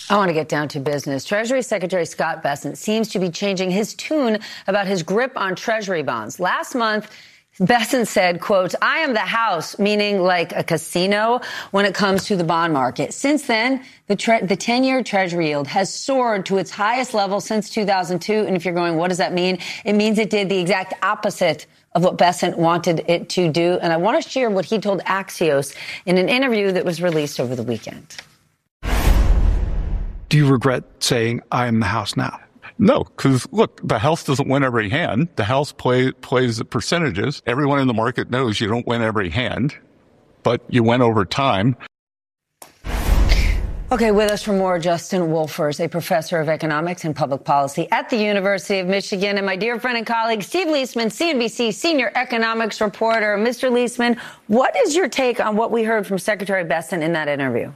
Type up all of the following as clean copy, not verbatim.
I want to get down to business. Treasury Secretary Scott Bessent seems to be changing his tune about his grip on Treasury bonds. Last month, Bessent said, quote, "I am the house," meaning like a casino when it comes to the bond market. Since then, the 10-year Treasury yield has soared to its highest level since 2002. And if you're going, what does that mean? It means it did the exact opposite of what Bessent wanted it to do. And I want to share what he told Axios in an interview that was released over the weekend. Do you regret saying, "I am the house" now? No, because look, the house doesn't win every hand. The house plays the percentages. Everyone in the market knows you don't win every hand, but you win over time. Okay, with us for more, Justin Wolfers, a professor of economics and public policy at the University of Michigan, and my dear friend and colleague, Steve Liesman, CNBC senior economics reporter. Mr. Liesman, what is your take on what we heard from Secretary Bessent in that interview?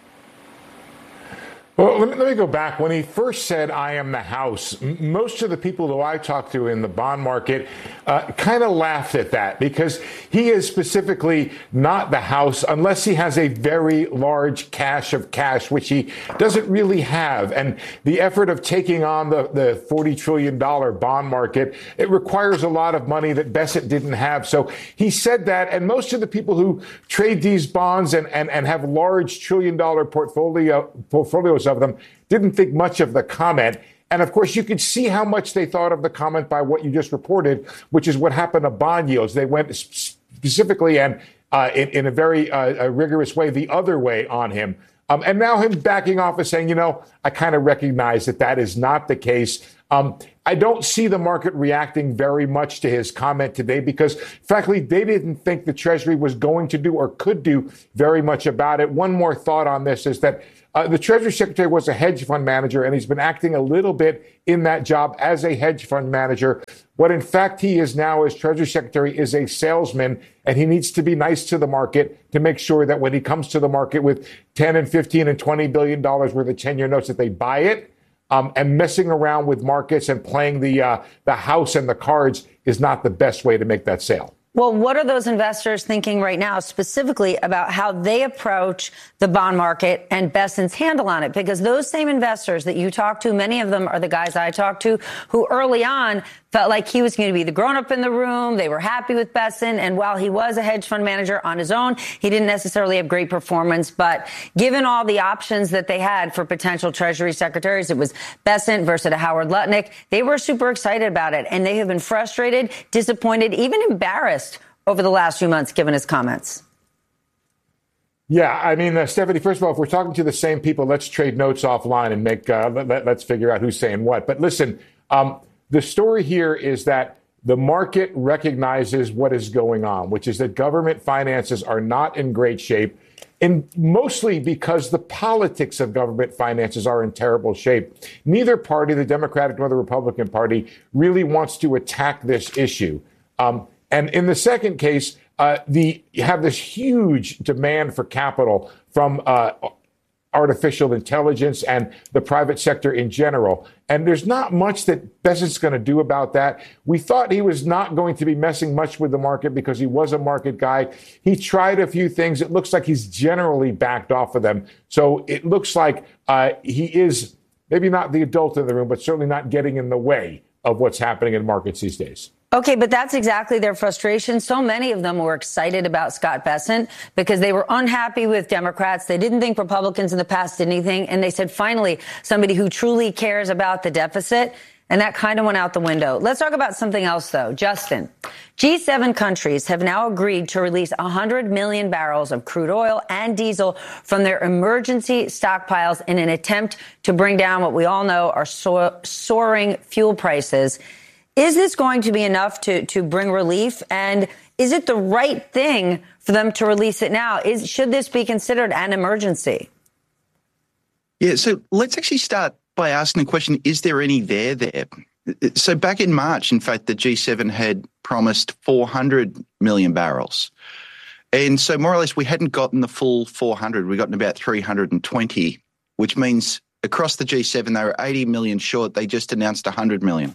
Well, let me go back. When he first said, "I am the house," most of the people who I talked to in the bond market kind of laughed at that, because he is specifically not the house unless he has a very large cache of cash, which he doesn't really have. And the effort of taking on the $40 trillion bond market, it requires a lot of money that Bessent didn't have. So he said that. And most of the people who trade these bonds and have large trillion-dollar portfolios of them didn't think much of the comment. And of course, you could see how much they thought of the comment by what you just reported, which is what happened to bond yields. They went specifically and in a very rigorous way the other way on him. And now him backing off and saying, I kind of recognize that is not the case. I don't see the market reacting very much to his comment today because, frankly, they didn't think the Treasury was going to do or could do very much about it. One more thought on this is that the Treasury Secretary was a hedge fund manager, and he's been acting a little bit in that job as a hedge fund manager. What, in fact, he is now as Treasury Secretary is a salesman, and he needs to be nice to the market to make sure that when he comes to the market with 10 and 15 and $20 billion worth of 10-year notes, that they buy it. And messing around with markets and playing the house and the cards is not the best way to make that sale. Well, what are those investors thinking right now specifically about how they approach the bond market and Bessent's handle on it? Because those same investors that you talk to, many of them are the guys I talked to who early on felt like he was going to be the grown-up in the room. They were happy with Bessent. And while he was a hedge fund manager on his own, he didn't necessarily have great performance. But given all the options that they had for potential Treasury secretaries, it was Bessent versus Howard Lutnick. They were super excited about it. And they have been frustrated, disappointed, even embarrassed over the last few months, given his comments. Yeah, I mean, Stephanie, first of all, if we're talking to the same people, let's trade notes offline and let's figure out who's saying what. But listen, the story here is that the market recognizes what is going on, which is that government finances are not in great shape, and mostly because the politics of government finances are in terrible shape. Neither party, the Democratic nor the Republican Party, really wants to attack this issue. And in the second case, you have this huge demand for capital from artificial intelligence and the private sector in general. And there's not much that Bessent's going to do about that. We thought he was not going to be messing much with the market because he was a market guy. He tried a few things. It looks like he's generally backed off of them. So it looks like he is maybe not the adult in the room, but certainly not getting in the way of what's happening in markets these days. Okay, but that's exactly their frustration. So many of them were excited about Scott Bessent because they were unhappy with Democrats. They didn't think Republicans in the past did anything. And they said, finally, somebody who truly cares about the deficit. And that kind of went out the window. Let's talk about something else, though. Justin, G7 countries have now agreed to release 100 million barrels of crude oil and diesel from their emergency stockpiles in an attempt to bring down what we all know are soaring fuel prices. Is this going to be enough to bring relief? And is it the right thing for them to release it now? Should this be considered an emergency? Yeah, so let's actually start by asking the question, is there any there? So back in March, in fact, the G7 had promised 400 million barrels. And so more or less we hadn't gotten the full 400. We'd gotten about 320, which means across the G7, they were 80 million short. They just announced 100 million.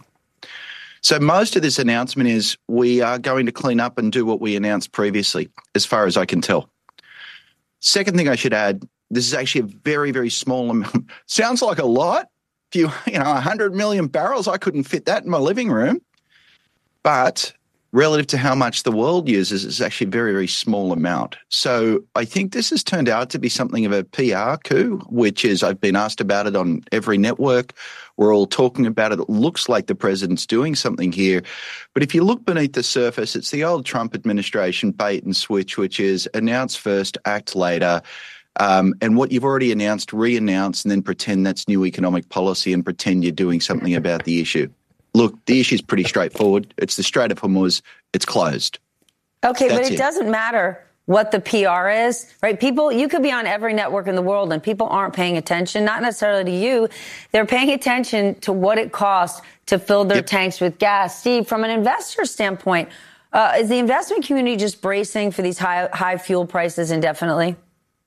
So most of this announcement is we are going to clean up and do what we announced previously, as far as I can tell. Second thing I should add, this is actually a very, very small amount. Sounds like a lot. If you 100 million barrels, I couldn't fit that in my living room. But relative to how much the world uses, it's actually a very, very small amount. So I think this has turned out to be something of a PR coup, which is, I've been asked about it on every network. We're all talking about it. It looks like the president's doing something here. But if you look beneath the surface, it's the old Trump administration bait and switch, which is announce first, act later. And what you've already announced, re-announce, and then pretend that's new economic policy and pretend you're doing something about the issue. Look, the issue is pretty straightforward. It's the Strait of Hormuz. It's closed. Okay, but it doesn't matter what the PR is, right? People, you could be on every network in the world and people aren't paying attention, not necessarily to you. They're paying attention to what it costs to fill their tanks with gas. Steve, from an investor standpoint, is the investment community just bracing for these high fuel prices indefinitely?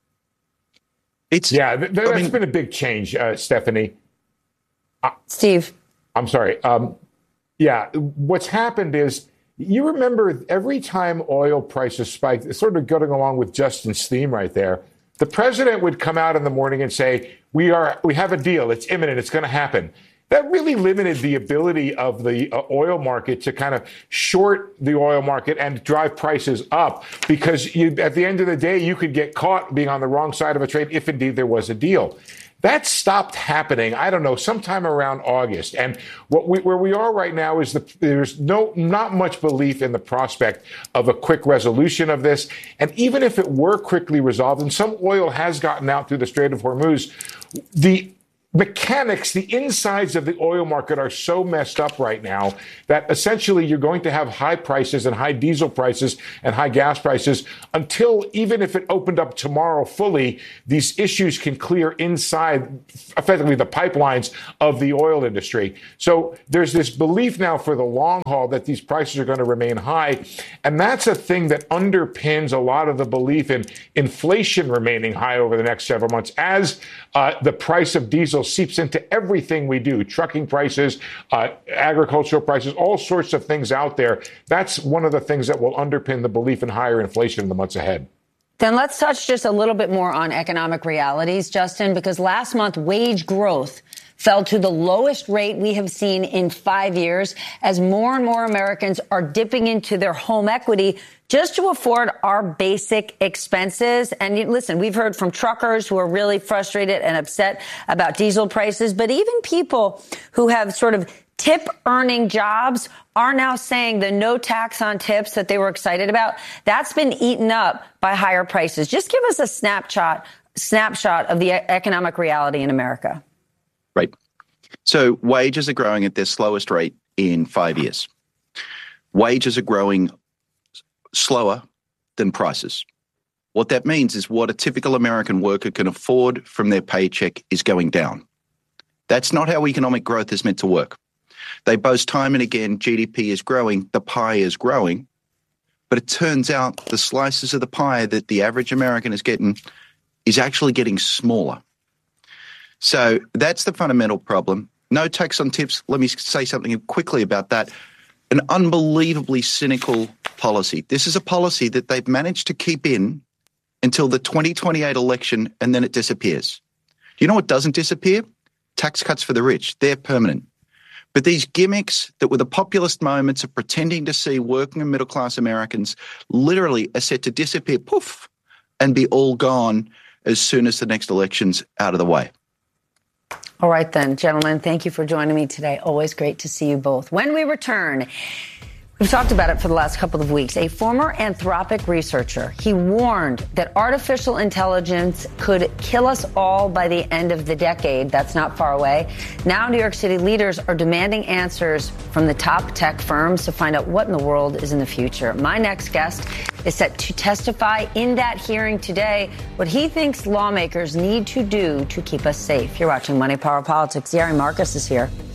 That's been a big change, Stephanie. Steve. I'm sorry. What's happened is, you remember every time oil prices spiked, it's sort of going along with Justin's theme right there, the president would come out in the morning and say, we have a deal. It's imminent. It's going to happen. That really limited the ability of the oil market to kind of short the oil market and drive prices up, because at the end of the day, you could get caught being on the wrong side of a trade if indeed there was a deal. That stopped happening, I don't know, sometime around August. And where we are right now is there's not much belief in the prospect of a quick resolution of this. And even if it were quickly resolved, and some oil has gotten out through the Strait of Hormuz, the mechanics, the insides of the oil market are so messed up right now that essentially you're going to have high prices and high diesel prices and high gas prices until, even if it opened up tomorrow fully, these issues can clear inside effectively the pipelines of the oil industry. So there's this belief now for the long haul that these prices are going to remain high. And that's a thing that underpins a lot of the belief in inflation remaining high over the next several months as the price of diesel seeps into everything we do, trucking prices, agricultural prices, all sorts of things out there. That's one of the things that will underpin the belief in higher inflation in the months ahead. Then let's touch just a little bit more on economic realities, Justin, because last month wage growth fell to the lowest rate we have seen in 5 years as more and more Americans are dipping into their home equity just to afford our basic expenses. And listen, we've heard from truckers who are really frustrated and upset about diesel prices, but even people who have sort of tip earning jobs are now saying the no tax on tips that they were excited about, that's been eaten up by higher prices. Just give us a snapshot of the economic reality in America. Right. So wages are growing at their slowest rate in 5 years. Wages are growing slower than prices. What that means is what a typical American worker can afford from their paycheck is going down. That's not how economic growth is meant to work. They boast time and again, GDP is growing, the pie is growing, but it turns out the slices of the pie that the average American is getting is actually getting smaller. So that's the fundamental problem. No tax on tips. Let me say something quickly about that. An unbelievably cynical policy. This is a policy that they've managed to keep in until the 2028 election, and then it disappears. You know what doesn't disappear? Tax cuts for the rich. They're permanent. But these gimmicks that were the populist moments of pretending to see working and middle-class Americans literally are set to disappear, poof, and be all gone as soon as the next election's out of the way. All right, then, gentlemen, thank you for joining me today. Always great to see you both. When we return, we've talked about it for the last couple of weeks. A former Anthropic researcher, he warned that artificial intelligence could kill us all by the end of the decade. That's not far away. Now, New York City leaders are demanding answers from the top tech firms to find out what in the world is in the future. My next guest is set to testify in that hearing today what he thinks lawmakers need to do to keep us safe. You're watching Money, Power, Politics. Yari Marcus is here.